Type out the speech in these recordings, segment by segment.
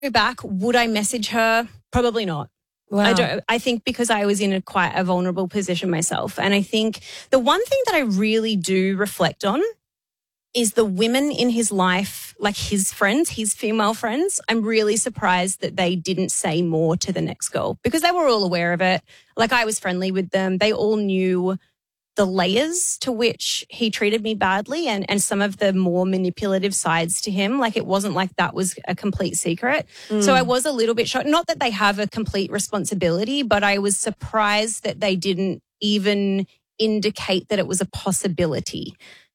go back, would I message her? Probably not. Wow. I think because I was in quite a vulnerable position myself. And I think the one thing that I really do reflect on is the women in his life, like his friends, his female friends. I'm really surprised that they didn't say more to the next girl because they were all aware of it. Like I was friendly with them. They all knew the layers to which he treated me badly and some of the more manipulative sides to him. Like it wasn't like that was a complete secret. So I was a little bit shocked. Not that they have a complete responsibility, but I was surprised that they didn't even indicate that it was a possibility.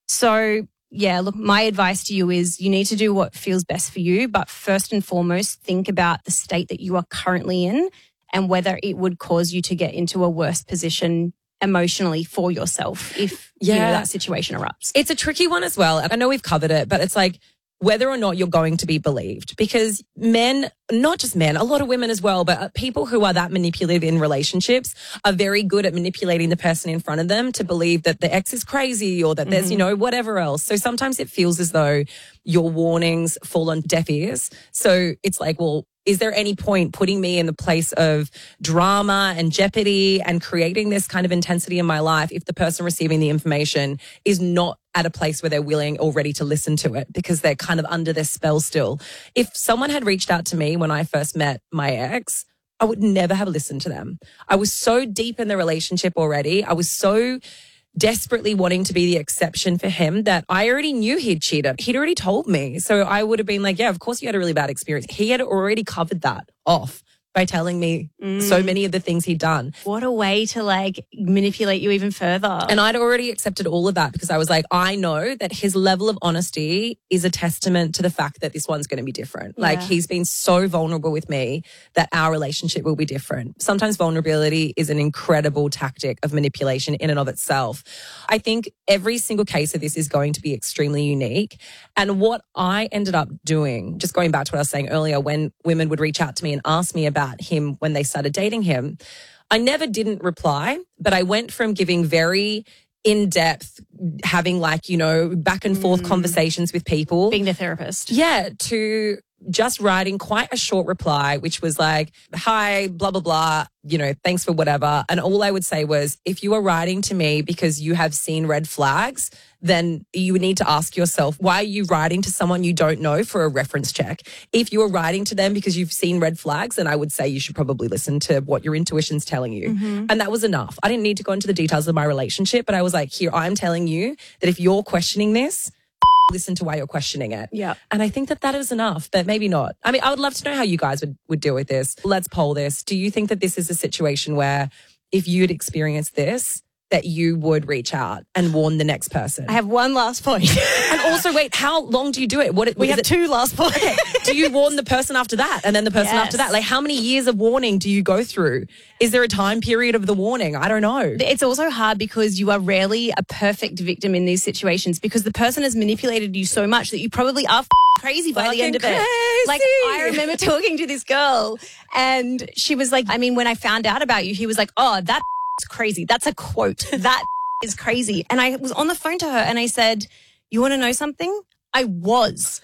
So yeah, look, my advice to you is you need to do what feels best for you. But first and foremost, think about the state that you are currently in and whether it would cause you to get into a worse position emotionally for yourself if that situation erupts. It's a tricky one as well. I know we've covered it, but it's like whether or not you're going to be believed because men, not just men, a lot of women as well, but people who are that manipulative in relationships are very good at manipulating the person in front of them to believe that the ex is crazy or that there's, whatever else. So sometimes it feels as though your warnings fall on deaf ears. So it's like, well, is there any point putting me in the place of drama and jeopardy and creating this kind of intensity in my life if the person receiving the information is not at a place where they're willing or ready to listen to it because they're kind of under this spell still? If someone had reached out to me when I first met my ex, I would never have listened to them. I was so deep in the relationship already. I was so desperately wanting to be the exception for him that I already knew he'd cheated. He'd already told me. So I would have been like, yeah, of course you had a really bad experience. He had already covered that off by telling me so many of the things he'd done. What a way to like manipulate you even further. And I'd already accepted all of that because I was like, I know that his level of honesty is a testament to the fact that this one's going to be different. Like he's been so vulnerable with me that our relationship will be different. Sometimes vulnerability is an incredible tactic of manipulation in and of itself. I think every single case of this is going to be extremely unique. And what I ended up doing, just going back to what I was saying earlier, when women would reach out to me and ask me about him when they started dating him, I never didn't reply, but I went from giving very in-depth, having back and forth conversations with people. Being the therapist. Yeah, to just writing quite a short reply, which was like, hi, blah, blah, blah, thanks for whatever. And all I would say was, if you are writing to me because you have seen red flags, then you need to ask yourself, why are you writing to someone you don't know for a reference check? If you are writing to them because you've seen red flags, then I would say you should probably listen to what your intuition's telling you. And that was enough. I didn't need to go into the details of my relationship, but I was like, here, I'm telling you that if you're questioning this, listen to why you're questioning it. Yeah. And I think that is enough, but maybe not. I mean, I would love to know how you guys would deal with this. Let's poll this. Do you think that this is a situation where if you'd experienced this, that you would reach out and warn the next person? I have one last point. And also, wait, how long do you do it? We have two last points. Okay. Do you warn the person after that and then the person after that? Like, how many years of warning do you go through? Is there a time period of the warning? I don't know. It's also hard because you are rarely a perfect victim in these situations because the person has manipulated you so much that you probably are crazy by the end of it. Like, I remember talking to this girl and she was like, when I found out about you, he was like, oh, that crazy. That's a quote. That is crazy. And I was on the phone to her and I said, you want to know something? I was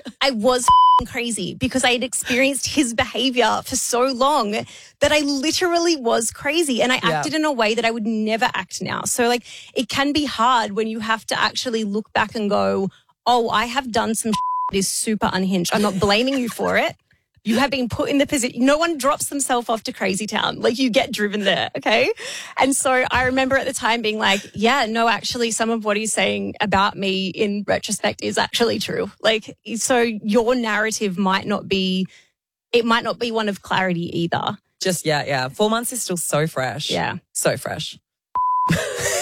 crazy because I had experienced his behavior for so long that I literally was crazy and I acted in a way that I would never act now. So like it can be hard when you have to actually look back and go, oh, I have done some that is super unhinged. I'm not blaming you for it. You have been put in the position. No one drops themselves off to crazy town. Like you get driven there. Okay. And so I remember at the time being like, yeah, no, actually some of what he's saying about me in retrospect is actually true. Like, so your narrative might not be one of clarity either. Just, yeah. 4 months is still so fresh. Yeah. So fresh. All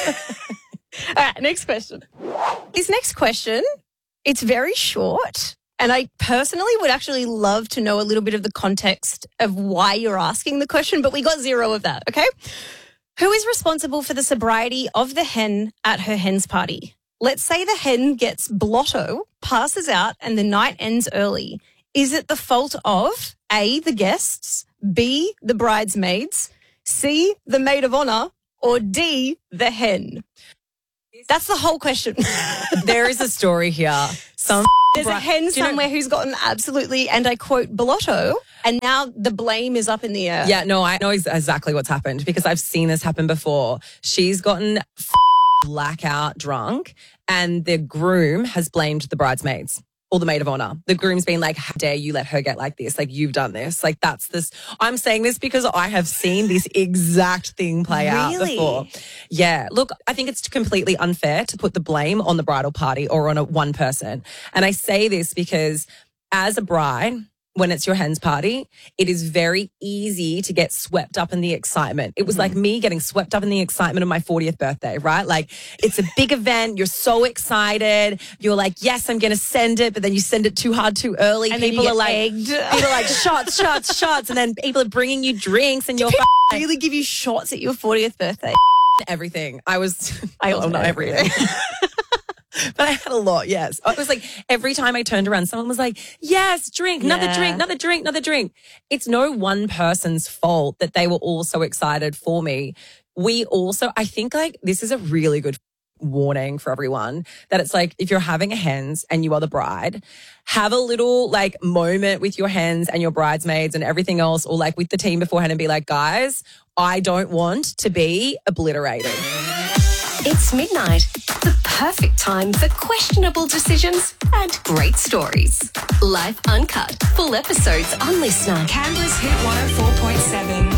right. Next question. This next question, it's very short. And I personally would actually love to know a little bit of the context of why you're asking the question, but we got zero of that, okay? Who is responsible for the sobriety of the hen at her hen's party? Let's say the hen gets blotto, passes out, and the night ends early. Is it the fault of A, the guests, B, the bridesmaids, C, the maid of honor, or D, the hen? That's the whole question. There is a story here. There's a hen somewhere who's gotten absolutely, and I quote, blotto, and now the blame is up in the air. Yeah, no, I know exactly what's happened because I've seen this happen before. She's gotten blackout drunk and the groom has blamed the bridesmaids or the maid of honor. The groom's been like, how dare you let her get like this? Like, you've done this. Like, that's this. I'm saying this because I have seen this exact thing play out before. Yeah. Look, I think it's completely unfair to put the blame on the bridal party or on one person. And I say this because as a bride, when it's your hen's party, it is very easy to get swept up in the excitement. It was like me getting swept up in the excitement of my 40th birthday, right? Like, it's a big event. You're so excited. You're like, yes, I'm going to send it. But then you send it too hard, too early. And people then are like, egged. people are like, shots, shots, shots. And then people are bringing you drinks and you're really give you shots at your 40th birthday. everything. I also not everything. But I had a lot, yes. It was like every time I turned around, someone was like, yes, drink, another drink, another drink, another drink. It's no one person's fault that they were all so excited for me. I think like this is a really good warning for everyone that it's like if you're having a hens and you are the bride, have a little like moment with your hens and your bridesmaids and everything else or like with the team beforehand and be like, guys, I don't want to be obliterated. It's midnight, the perfect time for questionable decisions and great stories. Life Uncut, full episodes on Listener. Canberra's Hit 104.7.